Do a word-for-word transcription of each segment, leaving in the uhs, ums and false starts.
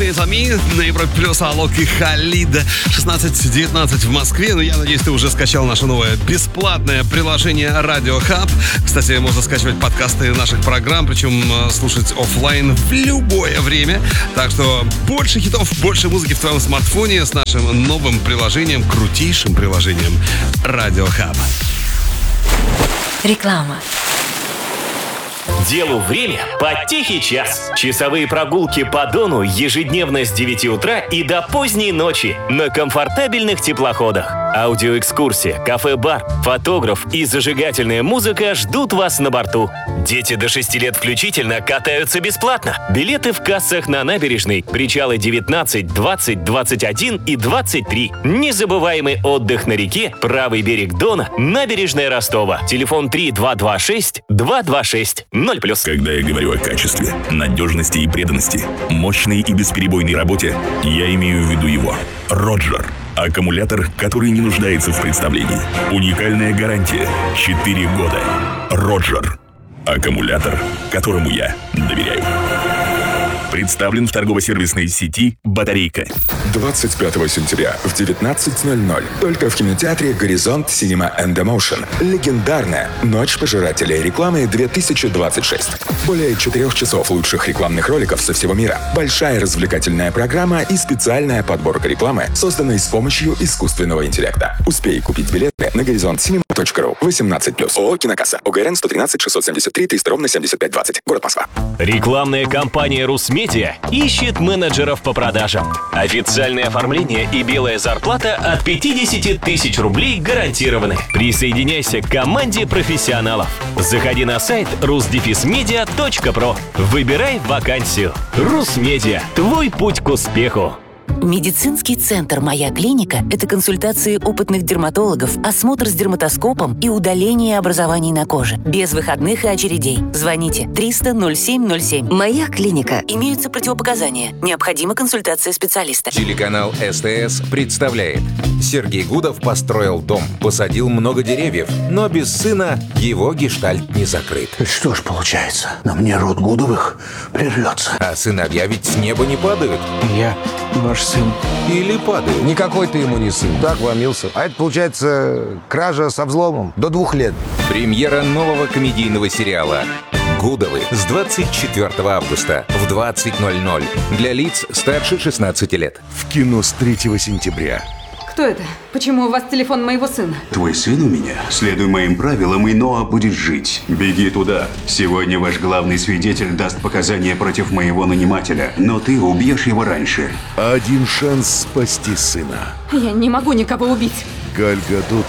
Dance on Me на Европе Плюс, Алок и Халид. шестнадцать девятнадцать в Москве. Ну, я надеюсь, ты уже скачал наше новое бесплатное приложение Radio Hub. Кстати, можно скачивать подкасты наших программ, причем слушать офлайн в любое время. Так что больше хитов, больше музыки в твоем смартфоне с нашим новым приложением, крутейшим приложением Radio Hub. Реклама. Делу время под тихий час. Часовые прогулки по Дону ежедневно с девяти утра и до поздней ночи на комфортабельных теплоходах. Аудиоэкскурсия, кафе-бар, фотограф и зажигательная музыка ждут вас на борту. Дети до шести лет включительно катаются бесплатно. Билеты в кассах на набережной. Причалы девятнадцать, двадцать, двадцать один и двадцать три. Незабываемый отдых на реке, правый берег Дона, набережная Ростова. Телефон три два два шесть два два шесть ноль плюс. Когда я говорю о качестве, надежности и преданности, мощной и бесперебойной работе, я имею в виду его. Роджер. Аккумулятор, который не нуждается в представлении. Уникальная гарантия. четыре года. Роджер. Аккумулятор, которому я доверяю. Представлен в торгово-сервисной сети «Батарейка». двадцать пятого сентября в девятнадцать ноль ноль. Только в кинотеатре «Горизонт Cinema and Emotion». Легендарная «Ночь пожирателей рекламы две тысячи двадцать шесть». Более четырех часов лучших рекламных роликов со всего мира. Большая развлекательная программа и специальная подборка рекламы, созданная с помощью искусственного интеллекта. Успей купить билеты на горизонт синема точка ру. восемнадцать плюс. ООО «Кинокасса». ОГРН сто тринадцать шестьсот семьдесят три триста ровно семьдесят пять двадцать. Город Москва. Рекламная кампания «Русмедиа» ищет менеджеров по продажам. Официальное оформление и белая зарплата от пятьдесят тысяч рублей гарантированы. Присоединяйся к команде профессионалов. Заходи на сайт рус дефис медиа точка про. Выбирай вакансию. Русмедиа. Твой путь к успеху. Медицинский центр «Моя клиника» — это консультации опытных дерматологов, осмотр с дерматоскопом и удаление образований на коже. Без выходных и очередей. Звоните триста ноль семь ноль семь. «Моя клиника». Имеются противопоказания. Необходима консультация специалиста. Телеканал СТС представляет. Сергей Гудов построил дом, посадил много деревьев, но без сына его гештальт не закрыт. Что ж получается, на мне род Гудовых прервется. А сыновья ведь с неба не падают. Я ваш сын. Или падают. Никакой ты ему не сын. Так вломился. А это, получается, кража со взломом до двух лет. Премьера нового комедийного сериала «Гудовы» с двадцать четвёртого августа в двадцать ноль ноль для лиц старше шестнадцати лет. В кино с третьего сентября. Кто это? Почему у вас телефон моего сына? Твой сын у меня. Следуй моим правилам, и Ноа будет жить. Беги туда. Сегодня ваш главный свидетель даст показания против моего нанимателя, но ты убьешь его раньше. Один шанс спасти сына. Я не могу никого убить. Галь Гадот.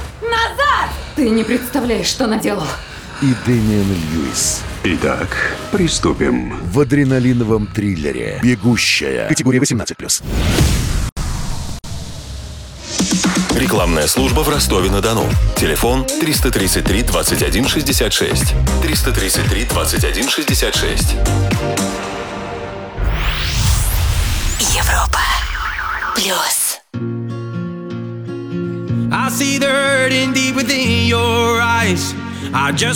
Назад! Ты не представляешь, что наделал. И Дэмиан Льюис. Итак, приступим. В адреналиновом триллере «Бегущая». Категория восемнадцать плюс. Рекламная служба в Ростове-на-Дону. Телефон триста тридцать три двадцать один шестьдесят шесть. триста тридцать три двадцать один шестьдесят шесть. Европа Плюс. I see the hurting deep within your eyes. I just